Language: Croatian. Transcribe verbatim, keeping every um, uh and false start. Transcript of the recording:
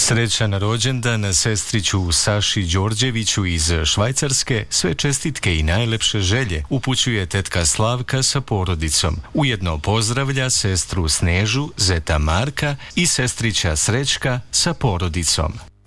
Srećan rođendan sestriću Saši Đorđeviću iz Švajcarske, sve čestitke i najlepše želje upućuje tetka Slavka sa porodicom. Ujedno pozdravlja sestru Snežu, zeta Marka i sestrića Srećka sa porodicom.